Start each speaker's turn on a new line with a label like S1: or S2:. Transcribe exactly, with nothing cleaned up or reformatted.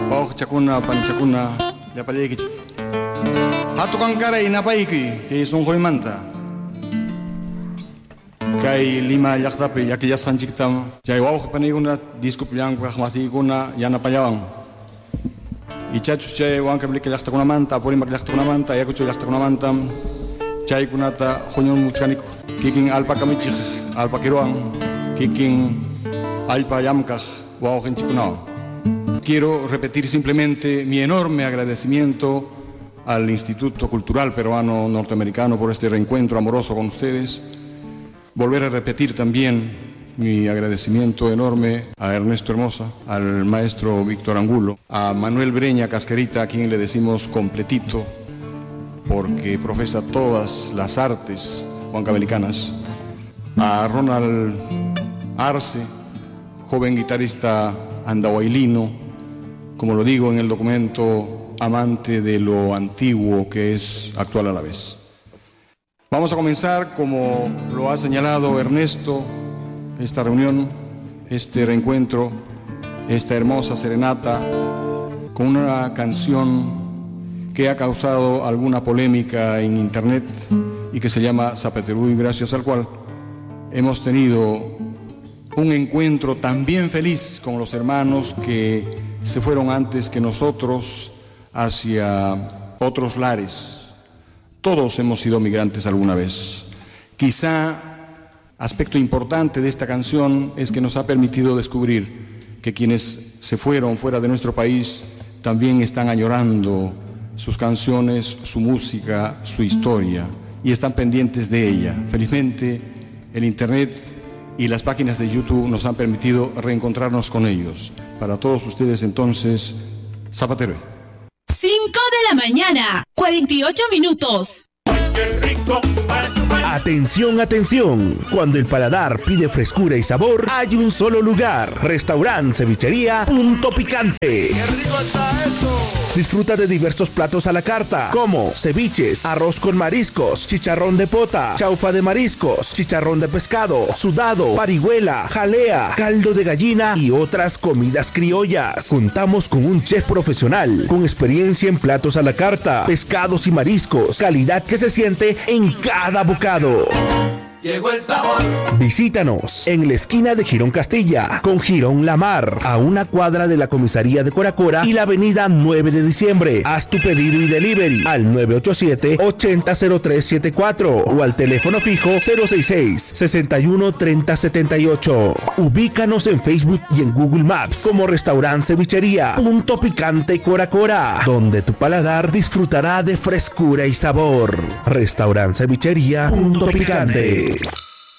S1: Bawah chakuna panchakuna yapaleki. Hatu kangkara inapaiki ke sonjoy manta. Kai lima yaktape yakiyas hanchiktam. Jai wawah paniguna disco pilang mahmasikuna yana payawang. Ichachu chay wanka blike yaktakuna manta, pori mak yaktakuna manta, yakuchu yaktakuna manta. Chay kunata honyon muchaniku. Kiking alpa kamichik, alpa kiruang, kiking alpa yamkaj, wawah hinchikunao. Quiero repetir simplemente mi enorme agradecimiento al Instituto Cultural Peruano Norteamericano por este reencuentro amoroso con ustedes. Volver a repetir también mi agradecimiento enorme a Ernesto Hermosa, al maestro Víctor Angulo, a Manuel Breña Cascarita, a quien le decimos completito, porque profesa todas las artes huancavelicanas, a Ronald Arce, joven guitarrista andahuaylino, como lo digo en el documento, amante de lo antiguo que es actual a la vez. Vamos a comenzar, como lo ha señalado Ernesto, esta reunión, este reencuentro, esta hermosa serenata, con una canción que ha causado alguna polémica en internet y que se llama Zapateruy, gracias al cual hemos tenido un encuentro también feliz con los hermanos que se fueron antes que nosotros hacia otros lares. Todos hemos sido migrantes alguna vez. Quizá aspecto importante de esta canción es que nos ha permitido descubrir que quienes se fueron fuera de nuestro país también están añorando sus canciones, su música, su historia, y están pendientes de ella. Felizmente, el internet y las páginas de YouTube nos han permitido reencontrarnos con ellos. Para todos ustedes, entonces, Zapatero.
S2: cinco de la mañana, cuarenta y ocho minutos.
S3: Atención, atención. Cuando el paladar pide frescura y sabor, hay un solo lugar. Restaurante Cevichería Punto Picante. ¡Qué rico está esto! Disfruta de diversos platos a la carta, como ceviches, arroz con mariscos, chicharrón de pota, chaufa de mariscos, chicharrón de pescado, sudado, parihuela, jalea, caldo de gallina y otras comidas criollas. Contamos con un chef profesional, con experiencia en platos a la carta, pescados y mariscos, calidad que se siente en cada bocado.
S4: Llegó el sabor.
S3: Visítanos en la esquina de Girón Castilla con Girón La Mar, a una cuadra de la comisaría de Coracora y la avenida nueve de diciembre. Haz tu pedido y delivery al nueve ocho siete, ochenta cero tres setenta y cuatro o al teléfono fijo cero seis seis, sesenta y uno treinta setenta y ocho. Ubícanos en Facebook y en Google Maps como Restaurante Cevichería Punto Picante Coracora, donde tu paladar disfrutará de frescura y sabor. Restaurante Cevichería Punto Picante.